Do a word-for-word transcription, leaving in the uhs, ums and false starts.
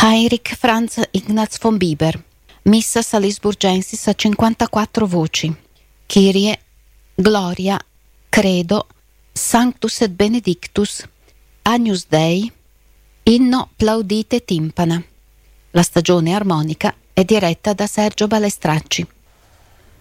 Heinrich Franz Ignaz von Bieber, Missa Salisburgensis a cinquantaquattro voci, Kyrie, Gloria, Credo, Sanctus et Benedictus, Agnus Dei, Inno Plaudite Timpana. La stagione armonica è diretta da Sergio Balestracci.